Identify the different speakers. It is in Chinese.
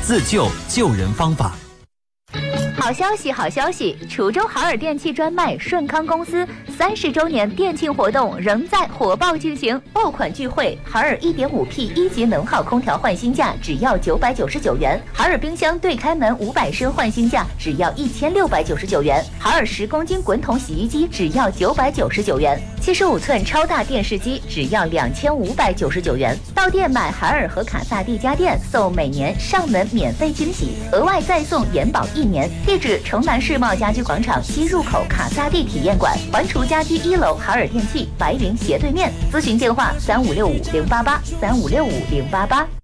Speaker 1: 自救救人方法。
Speaker 2: 好消息，好消息！滁州海尔电器专卖顺康公司30周年店庆活动仍在火爆进行，爆款聚会，海尔 1.5P 一级能耗空调换新价只要999元，海尔冰箱对开门500升换新价只要1699元，海尔10公斤滚筒洗衣机只要999元，75寸超大电视机只要2599元。到店买海尔和卡萨帝家电，送每年上门免费惊喜，额外再送延保1年。地址：城南世贸家居广场西入口卡萨帝体验馆，环厨家居1楼海尔电器白云斜对面。咨询电话：3565-088，3565-088。